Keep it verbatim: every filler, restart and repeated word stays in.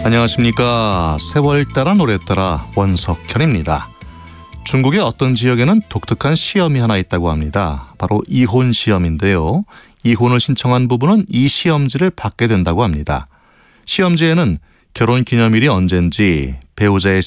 안녕하십니까. 세월 따라 노래 따라 원석현입니다. 중국의 어떤 지역에는 독특한 시험이 하나 있다고 합니다. 바로 이혼 시험인데요. 이혼을 신청한 부부는 이 시험지를 받게 된다고 합니다. 시험지에는 결혼 기념일이 언젠지, 배우자의